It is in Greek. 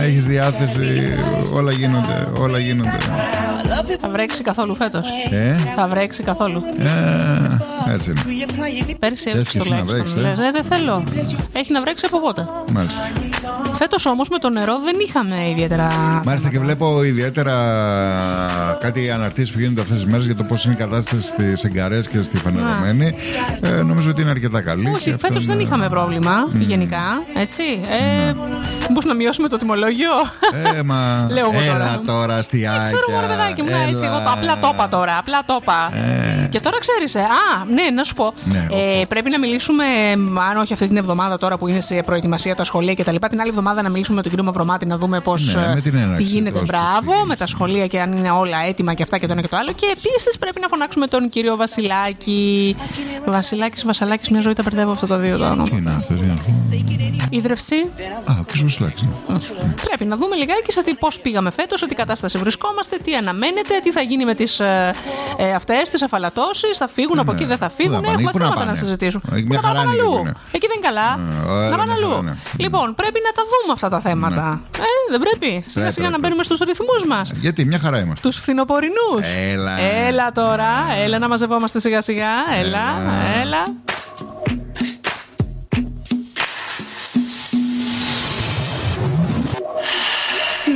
έχεις διάθεση, όλα γίνονται. Θα βρέξει καθόλου φέτος? Θα βρέξει καθόλου? Έτσι είναι. Πέρσι έπαιξε τουλάχιστον. Δεν θέλω. Έχει να βρέξει από πότε? Μάλιστα. Φέτος όμως με το νερό δεν είχαμε ιδιαίτερα. Μάλιστα, και βλέπω ιδιαίτερα κάτι αναρτήσεις που γίνονται αυτές τις μέρες για το πώς είναι η κατάσταση στις Εγκαρές και στη Φανερωμένη. Νομίζω ότι είναι αρκετά καλή. Όχι, φέτος δεν είχαμε πρόβλημα γενικά. Έτσι. Μήπως να μειώσουμε το τιμολόγιο? Λέω εγώ τώρα αστιάκια. Ξέρω εγώ, ρε παιδάκι μου, έτσι. Εγώ απλά το είπα τώρα. Απλά το είπα. Και τώρα ξέρεις. Ναι, να σου πω. Πρέπει να μιλήσουμε, αν όχι αυτή την εβδομάδα τώρα που είναι σε προετοιμασία τα σχολεία κτλ. Την άλλη εβδομάδα να μιλήσουμε με τον κύριο Μαυρομάτη να δούμε πώς τι γίνεται. Μπράβο, με τα σχολεία και αν είναι όλα έτοιμα και αυτά και το ένα και το άλλο. Και επίσης πρέπει να φωνάξουμε τον κύριο Βασιλάκη. Βασιλάκης, μια ζωή τα μπερδεύω αυτά τα δύο τα ονόματα. Τι είναι αυτό, ίδρυυση. Ο κύριος Βασιλάκης. Πρέπει να δούμε λιγάκι σε πώς πήγαμε φέτος, σε τι κατάσταση βρισκόμαστε, τι αναμένεται, τι θα γίνει με αυτές τις αφαλατώσεις, θα φύγουν από εκεί, δεν θα φύγουν. Έχουμε θέματα να συζητήσουμε. Να πάνε αλλού. Εκεί δεν είναι καλά. Να πάνε αλλού. Λοιπόν, πρέπει να τα δούμε αυτά τα θέματα. Δεν πρέπει σιγά σιγά να μπαίνουμε στους ρυθμούς μας. Γιατί μια χαρά είμαστε. Τους φθινοπορεινούς. Έλα τώρα, έλα να μαζευόμαστε σιγά σιγά. Έλα.